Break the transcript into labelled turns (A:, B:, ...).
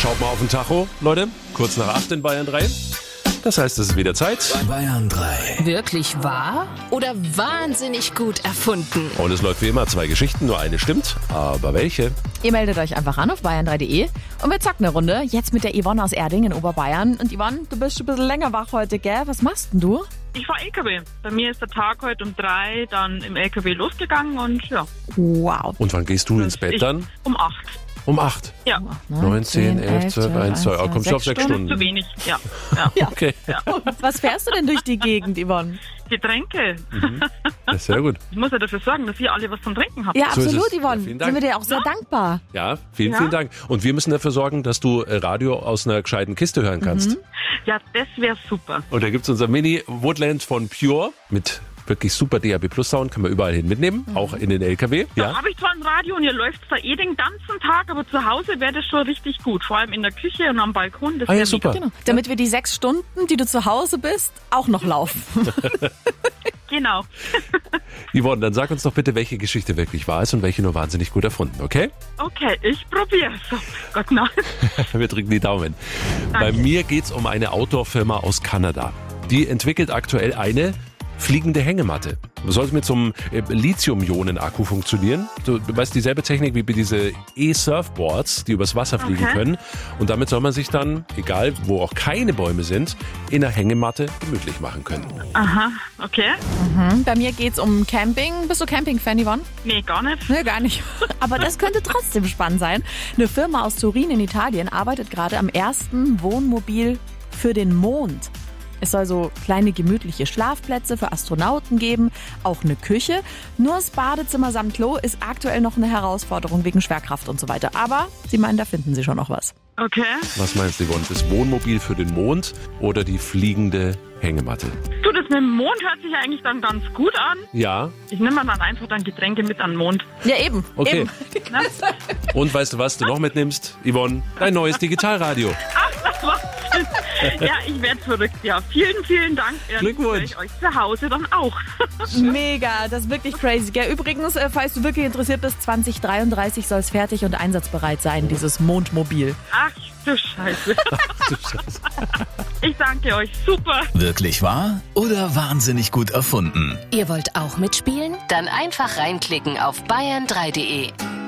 A: Schaut mal auf den Tacho, Leute. Kurz nach 8 in Bayern 3. Das heißt, es ist wieder Zeit.
B: Bayern 3.
C: Wirklich wahr oder wahnsinnig gut erfunden?
A: Und es läuft wie immer 2 Geschichten, nur eine stimmt. Aber welche?
D: Ihr meldet euch einfach an auf bayern3.de und wir zocken eine Runde. Jetzt mit der Yvonne aus Erding in Oberbayern. Und Yvonne, du bist schon ein bisschen länger wach heute, gell? Was machst denn du?
E: Ich fahre LKW. Bei mir ist der Tag heute um 3 dann im LKW losgegangen und ja.
D: Wow.
A: Und wann gehst du ins Bett dann?
E: Um 8.
A: Um 8.
E: Ja.
A: 9, 10, 11, 12, 1, 2. Kommst du auf 6 Stunden?
E: Zu wenig, ja.
A: Okay.
D: Was fährst du denn durch die Gegend, Yvonne?
E: Getränke.
A: Ja, sehr gut.
E: Ich muss ja dafür sorgen, dass ihr alle was zum Trinken habt.
D: Ja,
A: So ist
D: absolut,
A: es.
D: Yvonne.
A: Ja, vielen Dank.
D: Sind wir dir auch sehr dankbar.
A: Ja, vielen Dank. Und wir müssen dafür sorgen, dass du Radio aus einer gescheiten Kiste hören kannst.
E: Ja, das wäre super.
A: Und da gibt's unser Mini Woodland von Pure mit wirklich super DAB Plus Sound, kann man überall hin mitnehmen, auch in den LKW.
E: Da
A: Ja.
E: habe ich zwar ein Radio und ihr läuft da den ganzen Tag, aber zu Hause wäre das schon richtig gut. Vor allem in der Küche und am Balkon. Das
A: Ah ja,
E: wär
A: super.
E: mega.
D: Genau. Damit wir die 6 Stunden, die du zu Hause bist, auch noch laufen.
E: Genau.
A: Yvonne, dann sag uns doch bitte, welche Geschichte wirklich wahr ist und welche nur wahnsinnig gut erfunden, okay?
E: Okay, ich probiere es. Gott nein.
A: Wir drücken die Daumen. Bei mir geht's um eine Outdoor-Firma aus Kanada. Die entwickelt aktuell eine fliegende Hängematte. Soll mit so einem Lithium-Ionen-Akku funktionieren. Du weißt, dieselbe Technik wie bei diese E-Surfboards, die übers Wasser fliegen können. Und damit soll man sich dann, egal wo auch keine Bäume sind, in der Hängematte gemütlich machen können.
E: Aha, okay.
D: Bei mir geht's um Camping. Bist du Camping-Fan, Yvonne?
E: Nee, gar nicht.
D: Nee, gar nicht. Aber das könnte trotzdem spannend sein. Eine Firma aus Turin in Italien arbeitet gerade am ersten Wohnmobil für den Mond. Es soll so kleine gemütliche Schlafplätze für Astronauten geben, auch eine Küche. Nur das Badezimmer samt Klo ist aktuell noch eine Herausforderung wegen Schwerkraft und so weiter. Aber sie meinen, da finden sie schon noch was.
E: Okay.
A: Was meinst du, Yvonne? Das Wohnmobil für den Mond oder die fliegende Hängematte?
E: Du, das mit dem Mond hört sich eigentlich dann ganz gut an.
A: Ja,
E: Ich nehme dann einfach dann Getränke mit an den Mond.
D: Ja, eben.
A: okay.
D: Eben.
A: Und weißt du, was du noch mitnimmst, Yvonne? Dein neues Digitalradio.
E: Ja, ich werde verrückt. Ja, vielen, vielen Dank.
A: Glückwunsch.
E: Ich euch zu Hause dann auch.
D: Mega, das ist wirklich crazy. Gell? Übrigens, falls du wirklich interessiert bist, 2033 soll es fertig und einsatzbereit sein, dieses Mondmobil.
E: Ach du Scheiße. Ich danke euch. Super.
B: Wirklich wahr oder wahnsinnig gut erfunden?
C: Ihr wollt auch mitspielen? Dann einfach reinklicken auf bayern3.de.